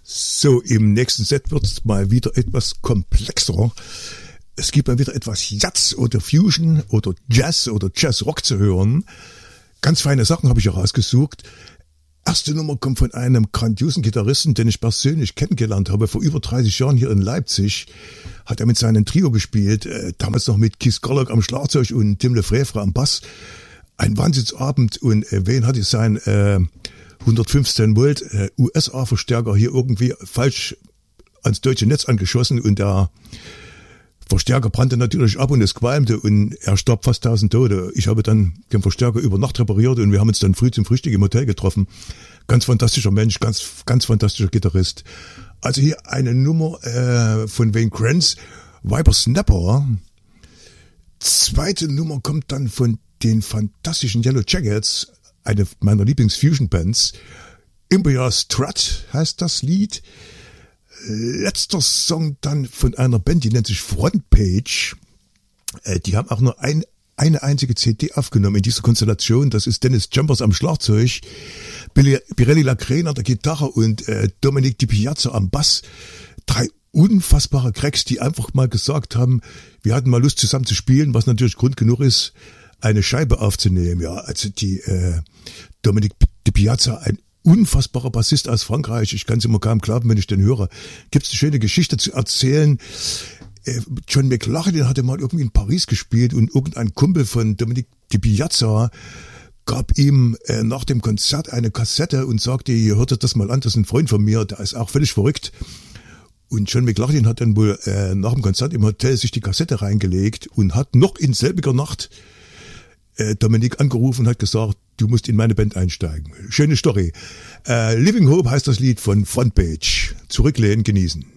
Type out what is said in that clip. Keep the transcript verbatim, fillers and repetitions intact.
So, im nächsten Set wird es mal wieder etwas komplexer. Es gibt mal wieder etwas Jazz oder Fusion oder Jazz oder Jazz-Rock zu hören. Ganz feine Sachen habe ich herausgesucht. Erste Nummer kommt von einem grandiosen Gitarristen, den ich persönlich kennengelernt habe, vor über dreißig Jahren hier in Leipzig. Hat er mit seinem Trio gespielt, äh, damals noch mit Keith Scarlock am Schlagzeug und Tim Lefevre am Bass. Ein Wahnsinnsabend und äh, wen hatte sein äh, hundertfünfzehn Volt äh, U S A-Verstärker hier irgendwie falsch ans deutsche Netz angeschossen und der Verstärker brannte natürlich ab und es qualmte und er starb fast tausend Tote. Ich habe dann den Verstärker über Nacht repariert und wir haben uns dann früh zum Frühstück im Hotel getroffen. Ganz fantastischer Mensch, ganz ganz fantastischer Gitarrist. Also hier eine Nummer äh, von Wayne Kranz, Viper Snapper. Zweite Nummer kommt dann von den fantastischen Yellow Jackets, eine meiner Lieblings-Fusion-Bands. Empire Strut heißt das Lied. Letzter Song dann von einer Band, die nennt sich Frontpage. Äh, die haben auch nur ein, eine einzige C D aufgenommen in dieser Konstellation. Das ist Dennis Jumpers am Schlagzeug, Billy, Pirelli Lacrena an der Gitarre und äh, Dominic Di Piazza am Bass. Drei unfassbare Cracks, die einfach mal gesagt haben, wir hatten mal Lust zusammen zu spielen, was natürlich Grund genug ist, eine Scheibe aufzunehmen. Ja, also die äh, Dominic Di Piazza, ein unfassbarer Bassist aus Frankreich. Ich kann es immer kaum glauben, wenn ich den höre. Gibt es eine schöne Geschichte zu erzählen. Äh, John McLaughlin hatte mal irgendwie in Paris gespielt und irgendein Kumpel von Dominic Di Piazza gab ihm äh, nach dem Konzert eine Kassette und sagte, ihr hört das mal an, das ist ein Freund von mir, der ist auch völlig verrückt. Und John McLaughlin hat dann wohl äh, nach dem Konzert im Hotel sich die Kassette reingelegt und hat noch in selbiger Nacht äh, Dominic angerufen und hat gesagt, du musst in meine Band einsteigen. Schöne Story. Äh, Living Hope heißt das Lied von Frontpage. Zurücklehnen, genießen.